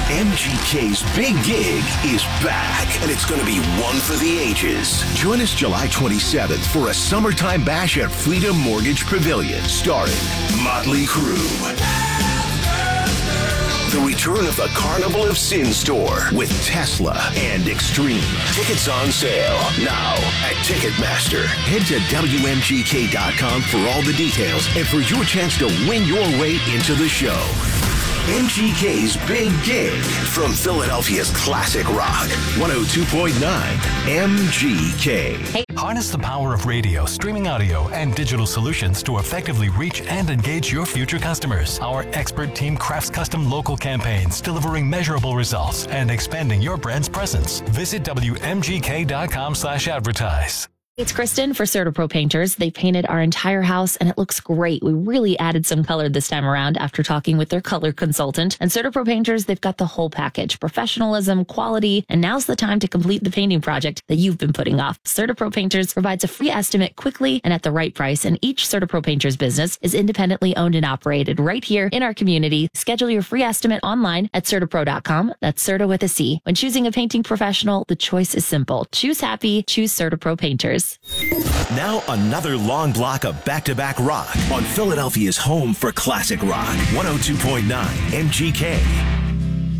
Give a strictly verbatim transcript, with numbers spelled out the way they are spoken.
M G K's Big Gig is back, and it's going to be one for the ages. Join us July twenty-seventh for a summertime bash at Freedom Mortgage Pavilion, starring Motley Crue. The return of the Carnival of Sin store with Tesla and Extreme. Tickets on sale now at Ticketmaster. Head to W M G K dot com for all the details and for your chance to win your way into the show. M G K's Big Gig from Philadelphia's classic rock. one oh two point nine M G K. Hey. Harness the power of radio, streaming audio, and digital solutions to effectively reach and engage your future customers. Our expert team crafts custom local campaigns, delivering measurable results and expanding your brand's presence. Visit W M G K dot com slash advertise. It's Kristen for CertaPro Painters. They painted our entire house and it looks great. We really added some color this time around after talking with their color consultant. And CertaPro Painters, they've got the whole package: professionalism, quality, and now's the time to complete the painting project that you've been putting off. CertaPro Painters provides a free estimate quickly and at the right price. And each CertaPro Painters business is independently owned and operated right here in our community. Schedule your free estimate online at Certapro dot com. That's Certa with a C. When choosing a painting professional, the choice is simple. Choose happy, choose CertaPro Painters. Now another long block of back-to-back rock on Philadelphia's home for classic rock. one oh two point nine M G K.